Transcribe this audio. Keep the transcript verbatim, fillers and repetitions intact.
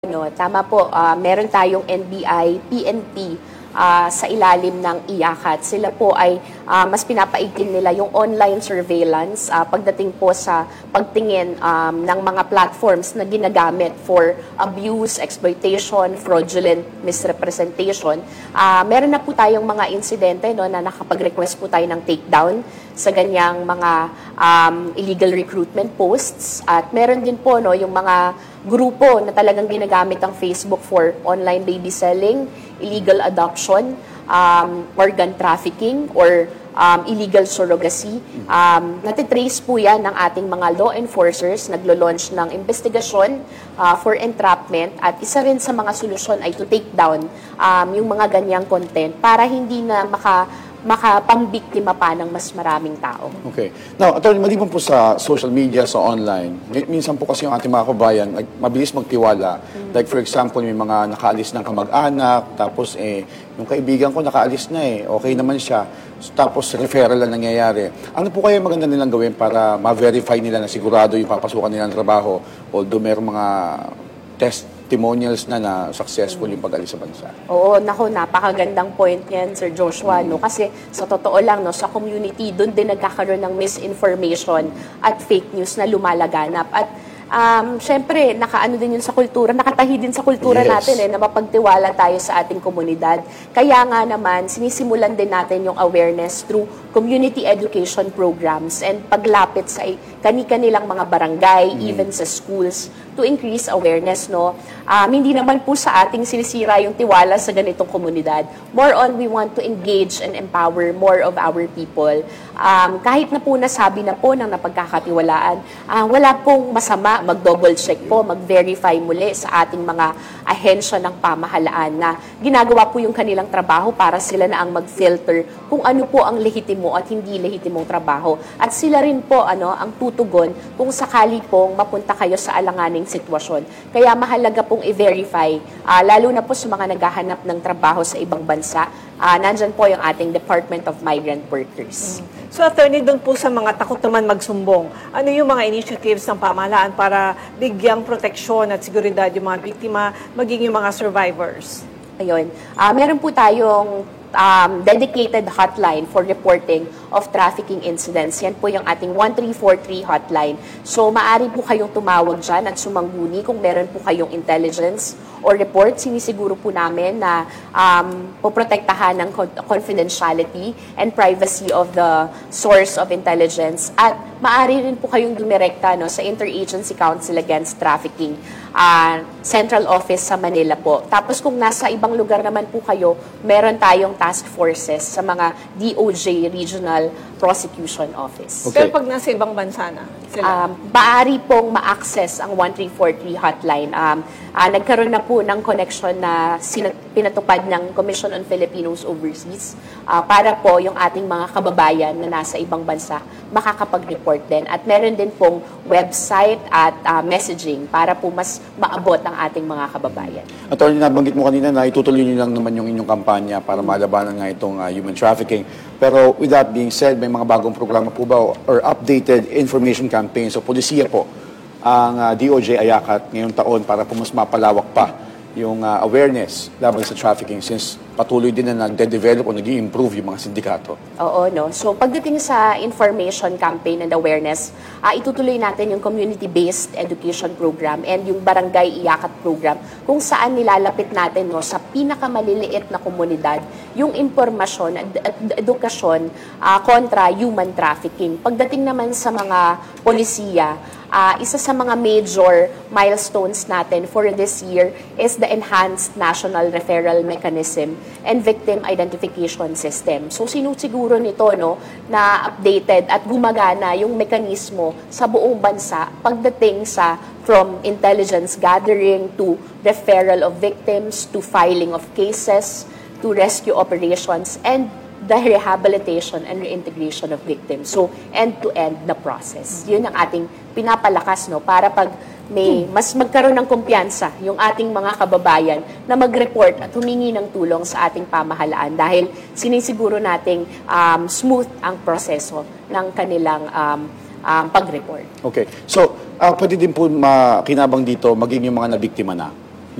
No, tama po, ah, meron tayong N B I, P N P ah, sa ilalim ng IACAT. Sila po ay ah, mas pinapaigting nila yung online surveillance ah, pagdating po sa pagtingin um, ng mga platforms na ginagamit for abuse, exploitation, fraudulent misrepresentation. Ah, meron na po tayong mga insidente no, na nakapag-request po tayo ng takedown sa ganyang mga um, illegal recruitment posts. At meron din po no, yung mga grupo na talagang ginagamit ang Facebook for online baby selling, illegal adoption, um, organ trafficking, or um, illegal surrogacy. Um, natitrace po yan ng ating mga law enforcers, naglo-launch ng investigasyon uh, for entrapment, at isa rin sa mga solusyon ay to take down um, yung mga ganyang content para hindi na maka makapambiktima pa ng mas maraming tao. Okay. Now, attorney, maliban po sa social media, sa online, minsan po kasi yung ating mga kabayan, mabilis magtiwala. Mm. Like for example, may mga nakaalis ng kamag-anak, tapos eh, yung kaibigan ko nakaalis na eh, okay naman siya. Tapos referral lang nangyayari. Ano po kaya maganda nilang gawin para ma-verify nila na sigurado yung papasukan nilang trabaho, although mayroong mga testimonials na na successful yung pag-alis sa bansa? Oo, naku, napakagandang point yan, Sir Joshua, no? Kasi sa totoo lang, no, sa community, doon din nagkakaroon ng misinformation at fake news na lumalaganap. At um, syempre, nakaano din yun sa kultura, nakatahi din sa kultura Yes. natin eh, na mapagtiwala tayo sa ating komunidad. Kaya nga naman, sinisimulan din natin yung awareness through community education programs and paglapit sa kani-kanilang mga barangay, mm. even sa schools, to increase awareness, no? Um, hindi naman po sa ating sinisira yung tiwala sa ganitong komunidad. More on, we want to engage and empower more of our people. Um, kahit na po nasabi na po ng napagkakatiwalaan, uh, wala pong masama, mag-double check po, mag-verify muli sa ating mga ahensya ng pamahalaan na ginagawa po yung kanilang trabaho para sila na ang mag-filter kung ano po ang lehitimo at hindi lehitimong trabaho. At sila rin po ano, ang tutugon kung sakali pong mapunta kayo sa alanganing sitwasyon. Kaya mahalaga pong i-verify, uh, lalo na po sa mga naghahanap ng trabaho sa ibang bansa. Uh, nandyan po yung ating Department of Migrant Workers. Mm. So, attorney, doon po sa mga takot naman magsumbong, ano yung mga initiatives ng pamahalaan para bigyang proteksyon at seguridad yung mga biktima, maging yung mga survivors? Ayun. Uh, meron po tayong um, dedicated hotline for reporting of trafficking incidents. Yan po yung ating one three four three hotline. So, maaari po kayong tumawag dyan at sumangguni kung meron po kayong intelligence or report. Sinisiguro po namin na um, poprotektahan ng confidentiality and privacy of the source of intelligence. At maaari rin po kayong dumirekta no, sa Interagency Council Against Trafficking, uh, Central Office sa Manila po. Tapos kung nasa ibang lugar naman po kayo, meron tayong task forces sa mga D O J Regional Prosecution Office. Okay. Pero pag nasa ibang bansa na sila? Um, maaari pong ma-access ang one three four three hotline. Um, uh, nagkaroon na po ng connection na sinat- pinatupad ng Commission on Filipinos Overseas uh, para po yung ating mga kababayan na nasa ibang bansa makakapag-report din. At meron din pong website at uh, messaging para po mas maabot ang ating mga kababayan. Attorney, nabanggit mo kanina na itutuloy niyo lang naman yung inyong kampanya para malabanan nga itong uh, human trafficking. Pero with that being said, may mga bagong programa po ba or updated information campaign so polisiya po ang uh, D O J AYACAT ngayong taon para po mas mapalawak pa yung uh, awareness laban sa trafficking since patuloy din na nagde-develop o nag-i-improve yung mga sindikato? Oo, no? So, pagdating sa information campaign and awareness, uh, itutuloy natin yung community-based education program and yung Barangay IACAT program kung saan nilalapit natin no, sa pinakamaliliit na komunidad yung impormasyon at ed- edukasyon uh, kontra human trafficking. Pagdating naman sa mga polisiya, Uh, isa sa mga major milestones natin for this year is the Enhanced National Referral Mechanism and Victim Identification System. So sinusiguro nito no, na updated at gumagana yung mekanismo sa buong bansa pagdating sa from intelligence gathering to referral of victims to filing of cases to rescue operations and the rehabilitation and reintegration of victims. So, end-to-end na process. Yun ang ating pinapalakas, no, para pag may mas magkaroon ng kumpiyansa yung ating mga kababayan na mag-report at humingi ng tulong sa ating pamahalaan dahil sinisiguro nating um, smooth ang proseso ng kanilang um, um, pag-report. Okay. So, uh, pwede din po makinabang dito maging yung mga nabiktima na